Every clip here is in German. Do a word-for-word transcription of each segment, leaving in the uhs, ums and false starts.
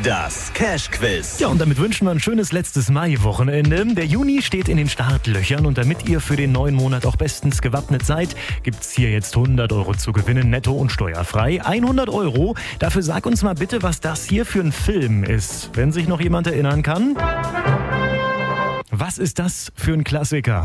Das Cash-Quiz. Ja, und damit wünschen wir ein schönes letztes Mai-Wochenende. Der Juni steht in den Startlöchern und damit ihr für den neuen Monat auch bestens gewappnet seid, gibt's hier jetzt hundert Euro zu gewinnen, netto und steuerfrei. hundert Euro. Dafür sag uns mal bitte, was das hier für ein Film ist. Wenn sich noch jemand erinnern kann. Was ist das für ein Klassiker?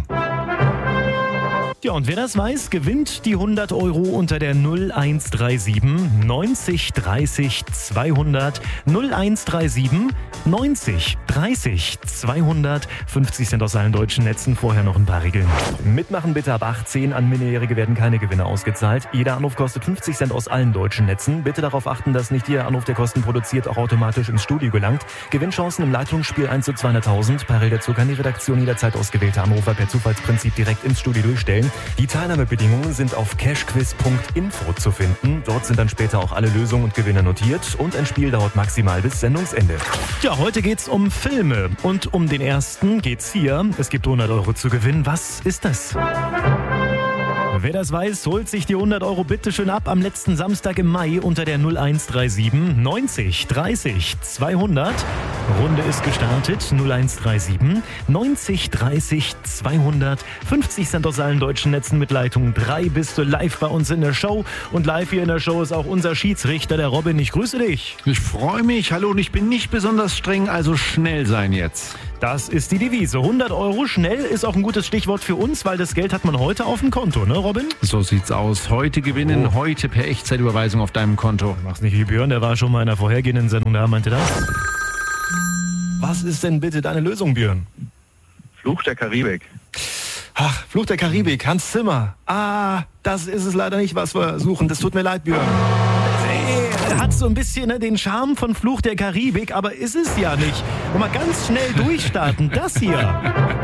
Ja, und wer das weiß, gewinnt die hundert Euro unter der null eins drei sieben neunzig dreißig zweihundert. null eins drei sieben neunzig dreißig zweihundert. fünfzig Cent aus allen deutschen Netzen, vorher noch ein paar Regeln. Mitmachen bitte ab achtzehn, an Minderjährige werden keine Gewinne ausgezahlt. Jeder Anruf kostet fünfzig Cent aus allen deutschen Netzen. Bitte darauf achten, dass nicht jeder Anruf, der Kosten produziert, auch automatisch ins Studio gelangt. Gewinnchancen im Leitungsspiel eins zu zweihunderttausend. Parallel dazu kann die Redaktion jederzeit ausgewählte Anrufer per Zufallsprinzip direkt ins Studio durchstellen. Die Teilnahmebedingungen sind auf cashquiz punkt info zu finden. Dort sind dann später auch alle Lösungen und Gewinne notiert und ein Spiel dauert maximal bis Sendungsende. Ja, heute geht's um Filme und um den ersten geht's hier. Es gibt hundert Euro zu gewinnen. Was ist das? Wer das weiß, holt sich die hundert Euro bitte schön ab am letzten Samstag im Mai unter der null eins drei sieben neunzig dreißig zweihundert. Runde ist gestartet. null eins drei sieben neunzig dreißig zweihundert. fünfzig Cent aus allen deutschen Netzen mit Leitung drei. Bist du live bei uns in der Show. Und live hier in der Show ist auch unser Schiedsrichter, der Robin. Ich grüße dich. Ich freue mich. Hallo, und ich bin nicht besonders streng, also schnell sein jetzt. Das ist die Devise. hundert Euro schnell ist auch ein gutes Stichwort für uns, weil das Geld hat man heute auf dem Konto, ne Robin? So sieht's aus. Heute gewinnen, Oh. heute per Echtzeitüberweisung auf deinem Konto. Mach's nicht wie Björn, der war schon mal in einer vorhergehenden Sendung, da meinte das. Was ist denn bitte deine Lösung, Björn? Fluch der Karibik. Ach, Fluch der Karibik, Hans Zimmer. Ah, das ist es leider nicht, was wir suchen. Das tut mir leid, Björn. Hat so ein bisschen ne, den Charme von Fluch der Karibik, aber ist es ja nicht. Und mal ganz schnell durchstarten, das hier.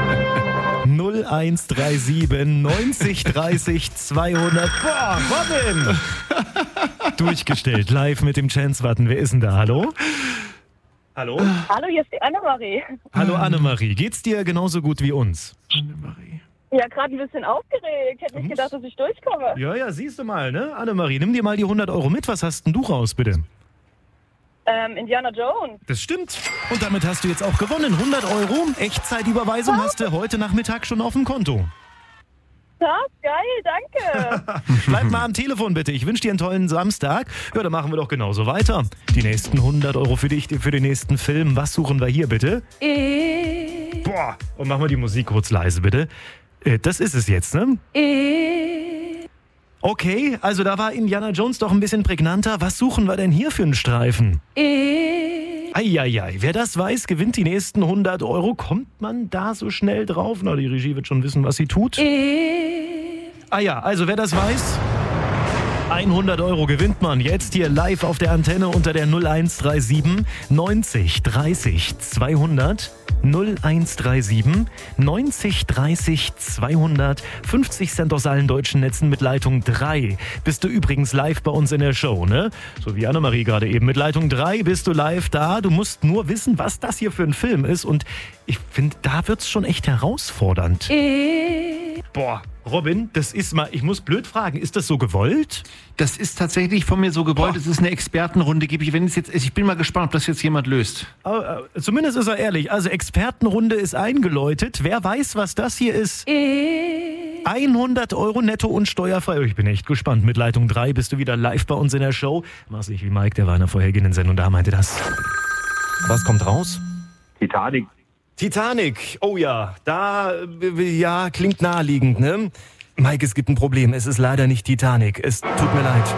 null eins drei sieben neunzig dreißig zweihundert. Boah, Robin! Durchgestellt, live mit dem Chance-Button. Wer ist denn da? Hallo? Hallo? Hallo, hier ist die Annemarie. Hallo Annemarie, geht's dir genauso gut wie uns? Annemarie. Ja, gerade ein bisschen aufgeregt. Hätte nicht gedacht, dass ich durchkomme. Ja, ja, siehst du mal, ne? Annemarie, nimm dir mal die hundert Euro mit. Was hast denn du raus, bitte? Ähm, Indiana Jones. Das stimmt. Und damit hast du jetzt auch gewonnen. hundert Euro. Echtzeitüberweisung hast du heute Nachmittag schon auf dem Konto. Ja, geil, danke. Bleib mal am Telefon bitte. Ich wünsche dir einen tollen Samstag. Ja, dann machen wir doch genauso weiter. Die nächsten hundert Euro für dich, für den nächsten Film. Was suchen wir hier bitte? Äh, Boah. Und machen wir die Musik kurz leise bitte. Äh, Das ist es jetzt, ne? äh, Okay, also da war Indiana Jones doch ein bisschen prägnanter. Was suchen wir denn hier für einen Streifen? äh. Eieiei, wer das weiß, gewinnt die nächsten hundert Euro. Kommt man da so schnell drauf? Na, die Regie wird schon wissen, was sie tut. Ah ja, also wer das weiß, hundert Euro gewinnt man jetzt hier live auf der Antenne unter der null eins drei sieben neunzig dreißig zweihundert. null eins drei sieben neunzig dreißig zweihundert. fünfzig Cent aus allen deutschen Netzen mit Leitung drei. Bist du übrigens live bei uns in der Show, ne? So wie Annemarie gerade eben. Mit Leitung drei bist du live da. Du musst nur wissen, was das hier für ein Film ist. Und ich finde, da wird's schon echt herausfordernd. Boah, Robin, das ist mal, ich muss blöd fragen, ist das so gewollt? Das ist tatsächlich von mir so gewollt. Boah. Es ist eine Expertenrunde. Gebe ich, wenn es jetzt, ich bin mal gespannt, ob das jetzt jemand löst. Aber, äh, zumindest ist er ehrlich. Also Expertenrunde ist eingeläutet. Wer weiß, was das hier ist? hundert Euro netto und steuerfrei. Ich bin echt gespannt. Mit Leitung drei bist du wieder live bei uns in der Show. Mach's nicht wie Mike, der war in der vorhergehenden Sendung, da meinte das. Was kommt raus? Titanic. Titanic. Oh ja, da, äh, ja, klingt naheliegend, ne? Mike, es gibt ein Problem. Es ist leider nicht Titanic. Es tut mir leid.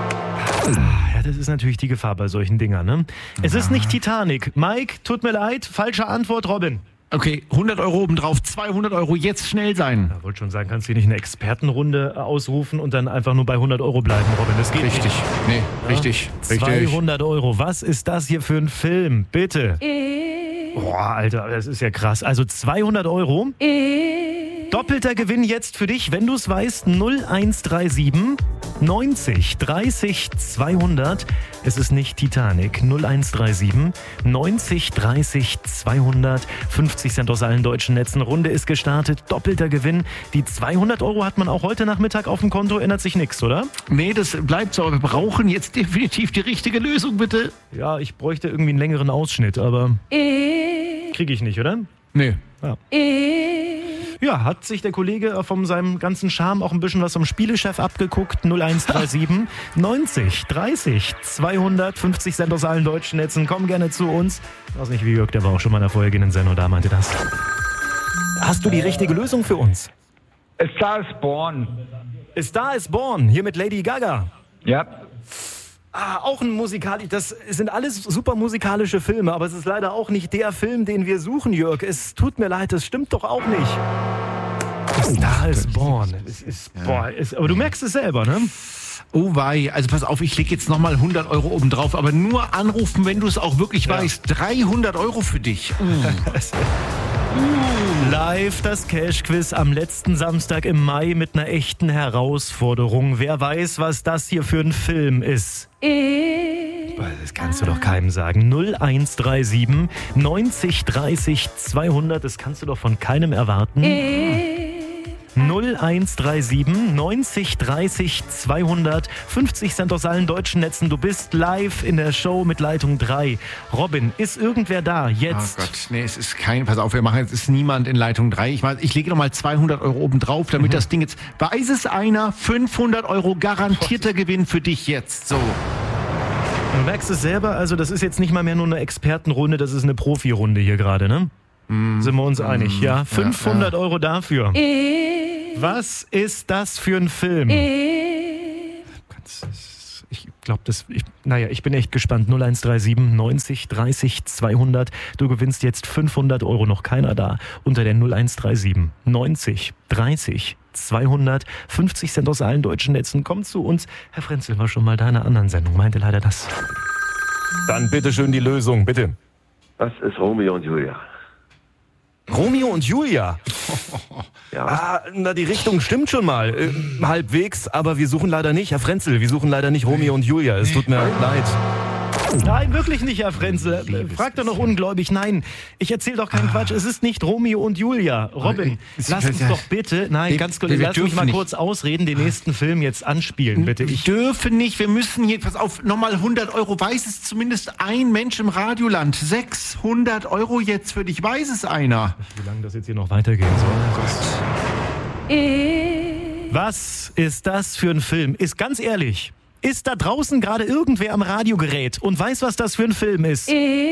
Ja, das ist natürlich die Gefahr bei solchen Dingern, ne? Es ist nicht Titanic. Mike, tut mir leid. Falsche Antwort, Robin. Okay, hundert Euro obendrauf, zweihundert Euro, jetzt schnell sein. Ich wollte schon sagen, kannst du hier nicht eine Expertenrunde ausrufen und dann einfach nur bei hundert Euro bleiben, Robin? Das geht Richtig, nicht. nee, richtig, richtig. zweihundert Euro. Was ist das hier für ein Film? Bitte. Boah, Alter, das ist ja krass. Also zweihundert Euro. Doppelter Gewinn jetzt für dich, wenn du es weißt. null eins drei sieben neunzig dreißig zweihundert. Es ist nicht Titanic. null eins drei sieben neunzig dreißig zweihundert. fünfzig Cent aus allen deutschen Netzen. Runde ist gestartet. Doppelter Gewinn. Die zweihundert Euro hat man auch heute Nachmittag auf dem Konto. Ändert sich nichts, oder? Nee, das bleibt so. Aber wir brauchen jetzt definitiv die richtige Lösung, bitte. Ja, ich bräuchte irgendwie einen längeren Ausschnitt, aber kriege ich nicht, oder? Nee. Ja. Ja, hat sich der Kollege von seinem ganzen Charme auch ein bisschen was vom Spielechef abgeguckt. null eins drei sieben neunzig dreißig zweihundert. fünfzig Cent aus allen deutschen Netzen. Komm gerne zu uns. Ich weiß nicht, wie Jörg, der war auch schon mal in der vorhergehenden Sendung, da meinte das. Hast du die richtige Lösung für uns? A Star is Born. A Star is Born, hier mit Lady Gaga. Ja. Ah, auch ein musikalisch. Das sind alles super musikalische Filme, aber es ist leider auch nicht der Film, den wir suchen, Jörg. Es tut mir leid, das stimmt doch auch nicht. A Star is Born. Es ist, boah, es, aber du merkst es selber, ne? Oh wei, also pass auf, ich leg jetzt nochmal hundert Euro oben drauf, aber nur anrufen, wenn du es auch wirklich Ja. weißt. dreihundert Euro für dich. Uh. Live das Cash-Quiz am letzten Samstag im Mai mit einer echten Herausforderung. Wer weiß, was das hier für ein Film ist? Das kannst du doch keinem sagen. null eins drei sieben neunzig dreißig zweihundert, das kannst du doch von keinem erwarten. null eins drei sieben neunzig dreißig zweihundert. fünfzig Cent aus allen deutschen Netzen. Du bist live in der Show mit Leitung drei. Robin, ist irgendwer da jetzt? Oh Gott, nee, es ist kein, pass auf, wir machen jetzt, ist niemand in Leitung drei. Ich, mein, ich lege nochmal zweihundert Euro oben drauf, damit das Ding jetzt, weiß es einer, fünfhundert Euro garantierter Gewinn für dich jetzt, so. Du merkst es selber, also das ist jetzt nicht mal mehr nur eine Expertenrunde, das ist eine Profirunde hier gerade, ne? Mm, Sind wir uns mm, einig, ja? fünfhundert ja, ja. Euro dafür. Was ist das für ein Film? Ich glaube, das. Ich, naja, ich bin echt gespannt. null eins drei sieben neunzig dreißig zweihundert. Du gewinnst jetzt fünfhundert Euro. Noch keiner da. Unter der null eins drei sieben neunzig dreißig zweihundert. fünfzig Cent aus allen deutschen Netzen. Komm zu uns. Herr Frenzel war schon mal da in einer anderen Sendung. Meinte leider das. Dann bitteschön die Lösung, bitte. Was ist Romeo und Julia? Romeo und Julia. Ja. Ah, na, die Richtung stimmt schon mal. Äh, halbwegs, aber wir suchen leider nicht, Herr Frenzel, wir suchen leider nicht Romeo und Julia. Es tut mir leid. Nein, wirklich nicht, Herr Frenzel. Fragt doch noch ungläubig. Nein, ich erzähle doch keinen Quatsch. Es ist nicht Romeo und Julia. Robin, lass uns doch bitte, nein, ganz kurz, lass mich mal kurz ausreden, den nächsten Film jetzt anspielen, bitte. Wir dürfen nicht, wir müssen hier, pass auf, nochmal hundert Euro. Weiß es zumindest ein Mensch im Radioland. sechshundert Euro jetzt für dich, weiß es einer. Wie lange das jetzt hier noch weitergehen soll. Was ist das für ein Film? Ist ganz ehrlich, ist da draußen gerade irgendwer am Radiogerät und weiß, was das für ein Film ist?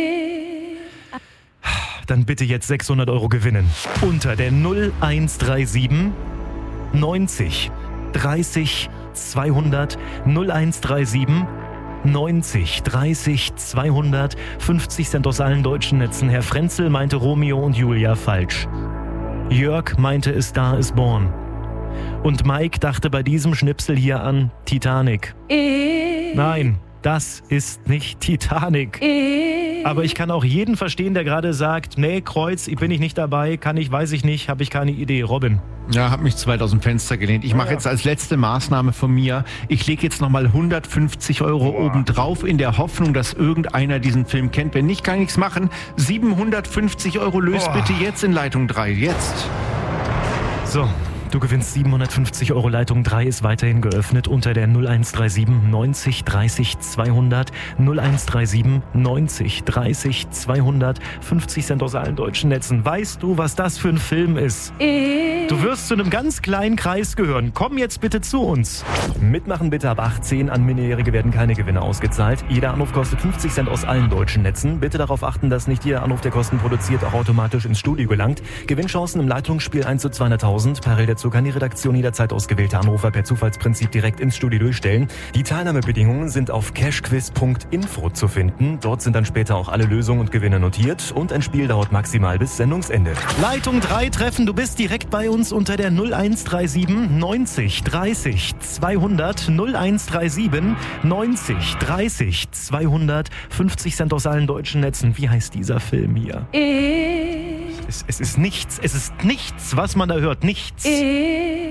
Dann bitte jetzt sechshundert Euro gewinnen. Unter der null eins drei sieben neunzig dreißig zweihundert. null eins drei sieben neunzig dreißig zweihundert. fünfzig Cent aus allen deutschen Netzen. Herr Frenzel meinte Romeo und Julia falsch. Jörg meinte A Star is Born. Und Mike dachte bei diesem Schnipsel hier an Titanic. Nein, das ist nicht Titanic. Aber ich kann auch jeden verstehen, der gerade sagt, nee, Kreuz, bin ich nicht dabei, kann ich, weiß ich nicht, habe ich keine Idee. Robin. Ja, hab mich zu weit aus dem Fenster gelehnt. Ich mache ja. jetzt als letzte Maßnahme von mir, ich lege jetzt nochmal hundertfünfzig Euro Boah. oben drauf, in der Hoffnung, dass irgendeiner diesen Film kennt. Wenn nicht, kann ich nichts machen. siebenhundertfünfzig Euro löst Boah. bitte jetzt in Leitung drei. Jetzt. So. Du gewinnst siebenhundertfünfzig Euro. Leitung drei ist weiterhin geöffnet unter der null eins drei sieben neunzig dreißig zweihundert. null eins drei sieben neunzig dreißig zweihundert. fünfzig Cent aus allen deutschen Netzen. Weißt du, was das für ein Film ist? Du wirst zu einem ganz kleinen Kreis gehören. Komm jetzt bitte zu uns. Mitmachen bitte ab achtzehn. An Minderjährige werden keine Gewinne ausgezahlt. Jeder Anruf kostet fünfzig Cent aus allen deutschen Netzen. Bitte darauf achten, dass nicht jeder Anruf, der Kosten produziert, auch automatisch ins Studio gelangt. Gewinnchancen im Leitungsspiel eins zu zweihunderttausend. Parallel dazu kann die Redaktion jederzeit ausgewählte Anrufer per Zufallsprinzip direkt ins Studio durchstellen. Die Teilnahmebedingungen sind auf cashquiz punkt info zu finden. Dort sind dann später auch alle Lösungen und Gewinne notiert und ein Spiel dauert maximal bis Sendungsende. Leitung drei treffen, du bist direkt bei uns unter der null eins drei sieben neunzig dreißig zweihundert. null eins drei sieben neunzig dreißig zweihundert. fünfzig Cent aus allen deutschen Netzen. Wie heißt dieser Film hier? Es, es ist nichts, es ist nichts, was man da hört, nichts.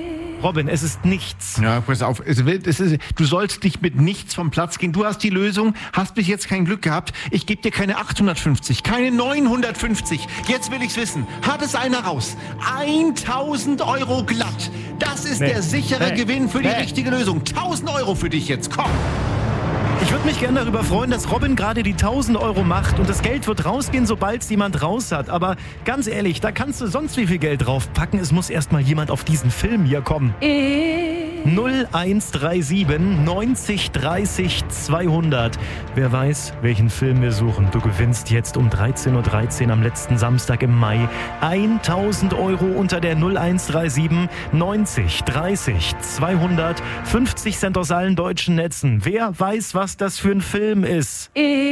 Robin, es ist nichts. Ja, pass auf. Es wird, es ist, du sollst dich mit nichts vom Platz gehen. Du hast die Lösung, hast bis jetzt kein Glück gehabt. Ich gebe dir keine achthundertfünfzig, keine neunhundertfünfzig. Jetzt will ich's wissen. Hat es einer raus? tausend Euro glatt. Das ist Nee. der sichere Nee. Gewinn für die Nee. richtige Lösung. tausend Euro für dich jetzt. Komm. Ich würde mich gerne darüber freuen, dass Robin gerade die tausend Euro macht und das Geld wird rausgehen, sobald es jemand raus hat. Aber ganz ehrlich, da kannst du sonst wie viel Geld draufpacken. Es muss erst mal jemand auf diesen Film hier kommen. null eins drei sieben neunzig dreißig zweihundert. Wer weiß, welchen Film wir suchen. Du gewinnst jetzt um dreizehn Uhr dreizehn am letzten Samstag im Mai tausend Euro unter der null eins drei sieben neunzig dreißig zweihundert. fünfzig Cent aus allen deutschen Netzen. Wer weiß, was das für ein Film ist?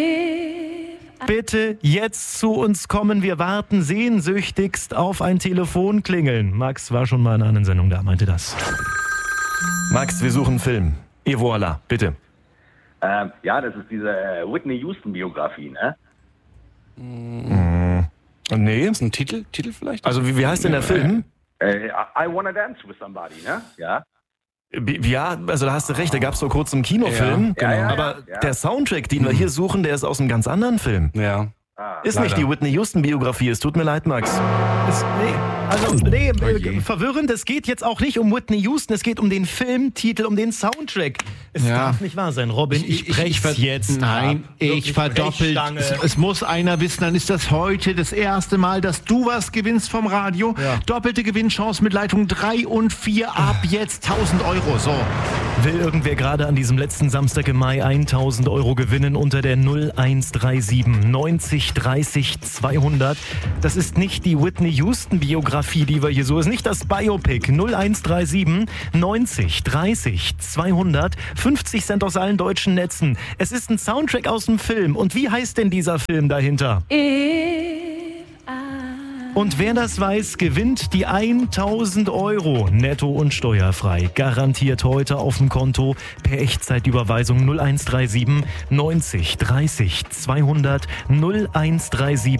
Bitte jetzt zu uns kommen. Wir warten sehnsüchtigst auf ein Telefonklingeln. Max war schon mal in einer anderen Sendung da, meinte das. Max, wir suchen einen Film. Et voilà, bitte. Ähm, ja, das ist diese äh, Whitney Houston-Biografie, ne? Nee. Ist ein Titel? Titel vielleicht? Also wie, wie heißt denn der Film? Äh, I Wanna Dance with Somebody, ne? Ja. B- Ja, also da hast du recht, da gab es vor kurzem einen Kinofilm. Ja, ja, ja, aber ja. der Soundtrack, den wir hier suchen, der ist aus einem ganz anderen Film. Ja. Ist leider. nicht die Whitney Houston-Biografie, es tut mir leid, Max. Es, nee, also, nee, äh, verwirrend, es geht jetzt auch nicht um Whitney Houston, es geht um den Filmtitel, um den Soundtrack. Es Ja. darf nicht wahr sein, Robin, ich, ich brech's ver- jetzt. Nein, ab. ich Wirklich verdoppelt. Brechstange. Es, es muss einer wissen, dann ist das heute das erste Mal, dass du was gewinnst vom Radio. Ja. Doppelte Gewinnchance mit Leitung drei und vier ab jetzt tausend Euro. So. Will irgendwer gerade an diesem letzten Samstag im Mai tausend Euro gewinnen unter der null eins drei sieben neunzig dreißig zweihundert? Das ist nicht die Whitney Houston-Biografie, die wir hier so, ist nicht das Biopic. null eins drei sieben neunzig dreißig zweihundert, fünfzig Cent aus allen deutschen Netzen. Es ist ein Soundtrack aus dem Film. Und wie heißt denn dieser Film dahinter? Und wer das weiß, gewinnt die tausend Euro netto und steuerfrei. Garantiert heute auf dem Konto per Echtzeitüberweisung null eins drei sieben neunzig dreißig zweihundert null eins drei sieben